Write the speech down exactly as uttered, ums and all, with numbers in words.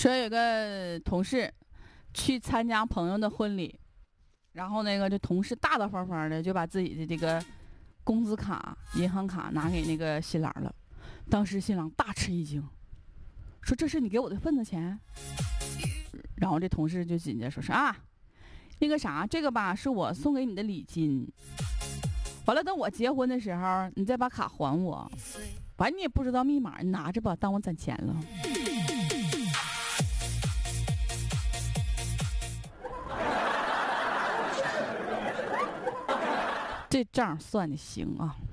说有个同事去参加朋友的婚礼，然后那个这同事大大方方的就把自己的这个工资卡、银行卡拿给那个新郎了。当时新郎大吃一惊，说：“这是你给我的份子钱？”然后这同事就紧接着说：“是啊，那个啥，这个吧是我送给你的礼金。完了，等我结婚的时候，你再把卡还我。反正你也不知道密码，你拿着吧，当我攒钱了。”这账算的行啊。